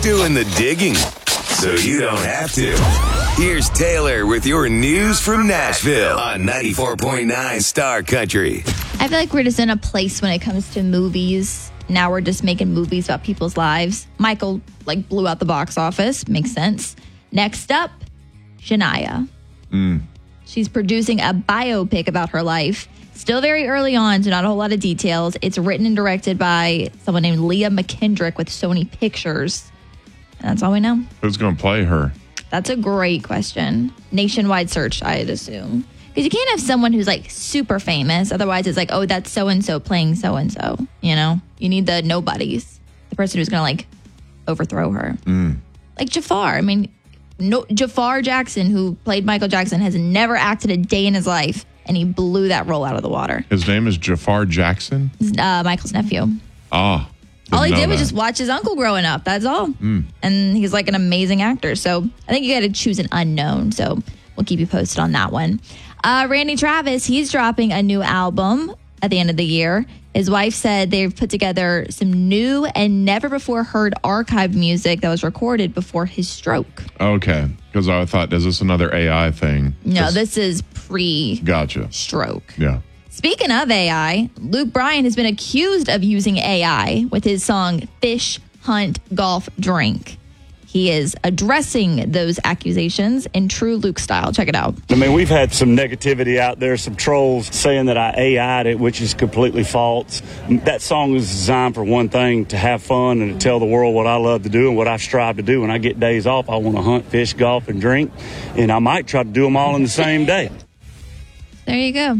doing the digging, so you don't have to. Here's Taylor with your news from Nashville on 94.9 Star Country. I feel like we're just in a place when it comes to movies. Now we're just making movies about people's lives. Michael, blew out the box office. Makes sense. Next up, Shania. She's producing a biopic about her life. Still very early on, so not a whole lot of details. It's written and directed by someone named Leah McKendrick with Sony Pictures. And that's all we know. Who's going to play her? That's a great question. Nationwide search, I'd assume. Because you can't have someone who's super famous. Otherwise, it's oh, that's so-and-so playing so-and-so. You know? You need the nobodies. The person who's going to overthrow her. Like Jafar. I mean, Jafar Jackson, who played Michael Jackson, has never acted a day in his life. And he blew that role out of the water. His name is Jafar Jackson? Michael's nephew. Oh. All he did was just watch his uncle growing up. That's all. And he's an amazing actor. So I think you got to choose an unknown. So we'll keep you posted on that one. Randy Travis, he's dropping a new album at the end of the year. His wife said they've put together some new and never before heard archived music that was recorded before his stroke. Okay. Because I thought, is this another AI thing? No, this is pre-stroke. Gotcha. Yeah. Speaking of AI, Luke Bryan has been accused of using AI with his song Fish, Hunt, Golf, Drink. He is addressing those accusations in true Luke style. Check it out. I mean, we've had some negativity out there, some trolls saying that I AI'd it, which is completely false. That song was designed for one thing, to have fun and to tell the world what I love to do and what I strive to do. When I get days off, I want to hunt, fish, golf, and drink. And I might try to do them all in the same day. There you go.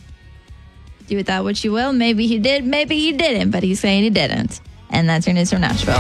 Do with that what you will. Maybe he did, maybe he didn't, but he's saying he didn't. And that's your news from Nashville.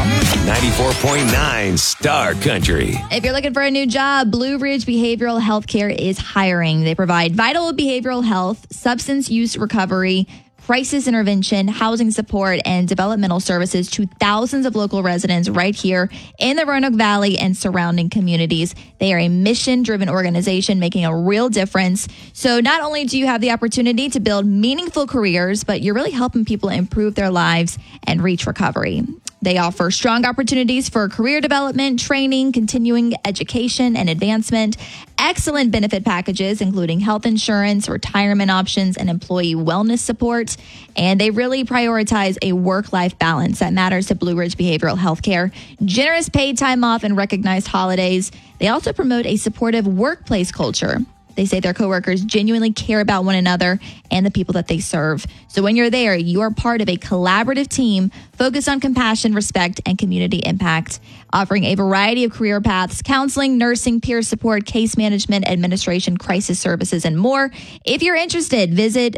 94.9 Star Country. If you're looking for a new job, Blue Ridge Behavioral Healthcare is hiring. They provide vital behavioral health, substance use recovery, crisis intervention, housing support, and developmental services to thousands of local residents right here in the Roanoke Valley and surrounding communities. They are a mission-driven organization making a real difference. So not only do you have the opportunity to build meaningful careers, but you're really helping people improve their lives and reach recovery. They offer strong opportunities for career development, training, continuing education, and advancement. Excellent benefit packages, including health insurance, retirement options, and employee wellness support. And they really prioritize a work-life balance that matters to Blue Ridge Behavioral Healthcare. Generous paid time off and recognized holidays. They also promote a supportive workplace culture. They say their coworkers genuinely care about one another and the people that they serve. So when you're there, you are part of a collaborative team focused on compassion, respect, and community impact, offering a variety of career paths, counseling, nursing, peer support, case management, administration, crisis services, and more. If you're interested, visit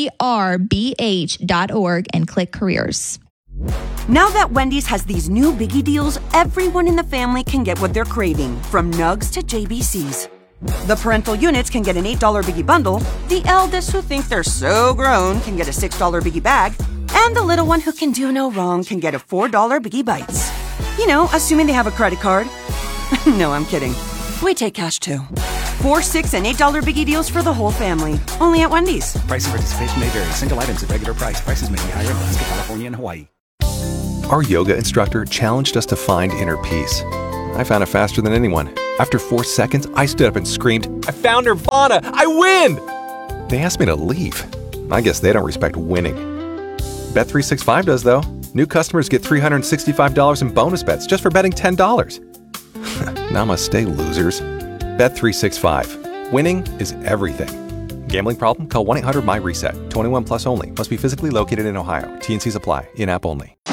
brbh.org and click careers. Now that Wendy's has these new biggie deals, everyone in the family can get what they're craving, from nugs to JBCs. The parental units can get an $8 Biggie bundle, the eldest who think they're so grown can get a $6 Biggie bag, and the little one who can do no wrong can get a $4 Biggie Bites. You know, assuming they have a credit card. No, I'm kidding. We take cash too. 4, 6, and $8 Biggie deals for the whole family. Only at Wendy's. Price and participation may vary. Single items at regular price. Prices may be higher in Alaska, California, and Hawaii. Our yoga instructor challenged us to find inner peace. I found it faster than anyone. After 4 seconds, I stood up and screamed, "I found Nirvana! I win!" They asked me to leave. I guess they don't respect winning. Bet365 does, though. New customers get $365 in bonus bets just for betting $10. Namaste, losers. Bet365. Winning is everything. Gambling problem? Call 1-800-MY-RESET. 21 plus only. Must be physically located in Ohio. T&Cs apply. In-app only.